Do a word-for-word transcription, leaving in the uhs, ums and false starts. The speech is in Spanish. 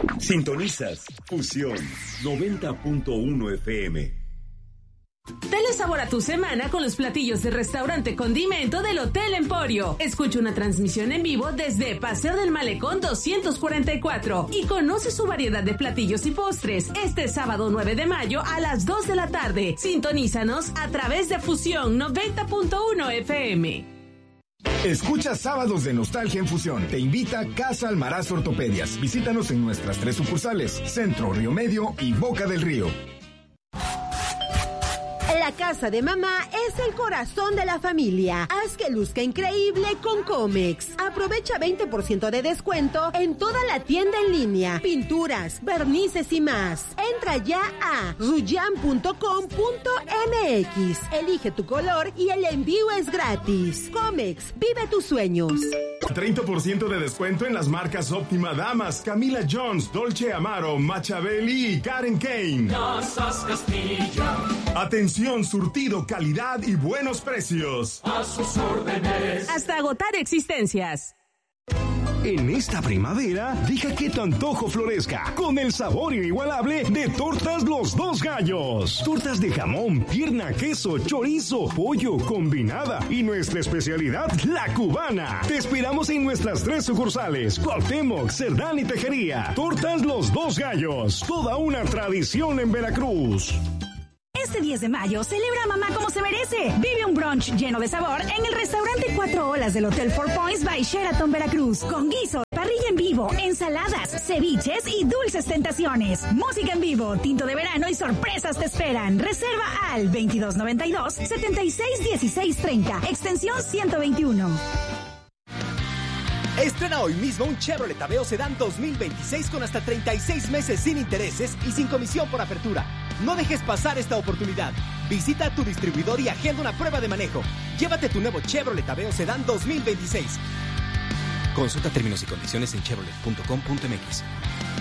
Sintonizas Fusión noventa punto uno F M. Dale sabor a tu semana con los platillos del restaurante Condimento del Hotel Emporio. Escucha una transmisión en vivo desde Paseo del Malecón doscientos cuarenta y cuatro y conoce su variedad de platillos y postres este sábado nueve de mayo a las dos de la tarde. Sintonízanos a través de Fusión noventa punto uno F M. Escucha Sábados de Nostalgia en Fusión. Te invita Casa Almaraz Ortopedias. Visítanos en nuestras tres sucursales, Centro, Río Medio y Boca del Río. La casa de mamá es el corazón de la familia. Haz que luzca increíble con Comex. Aprovecha veinte por ciento de descuento en toda la tienda en línea. Pinturas, vernices y más. Entra ya a ruyan punto com punto m x. Elige tu color y el envío es gratis. Comex, vive tus sueños. treinta por ciento de descuento en las marcas Óptima Damas, Camila Jones, Dolce Amaro, Machiavelli y Karen Kane. Casas Castilla. Atención, surtido, calidad y buenos precios. A sus órdenes. Hasta agotar existencias. En esta primavera, deja que tu antojo florezca con el sabor inigualable de Tortas Los Dos Gallos. Tortas de jamón, pierna, queso, chorizo, pollo, combinada y nuestra especialidad, la cubana. Te esperamos en nuestras tres sucursales, Cuauhtémoc, Cerdán y Tejería. Tortas Los Dos Gallos, toda una tradición en Veracruz. Este diez de mayo, celebra a mamá como se merece. Vive un brunch lleno de sabor en el restaurante Cuatro Olas del Hotel Four Points by Sheraton Veracruz. Con guiso, parrilla en vivo, ensaladas, ceviches y dulces tentaciones. Música en vivo, tinto de verano y sorpresas te esperan. Reserva al veintidós noventa y dos, setenta y seis dieciséis treinta, extensión ciento veintiuno. Estrena hoy mismo un Chevrolet Aveo Sedán dos mil veintiséis con hasta treinta y seis meses sin intereses y sin comisión por apertura. No dejes pasar esta oportunidad. Visita a tu distribuidor y agenda una prueba de manejo. Llévate tu nuevo Chevrolet Aveo Sedán dos mil veintiséis. Consulta términos y condiciones en chevrolet punto com punto m x.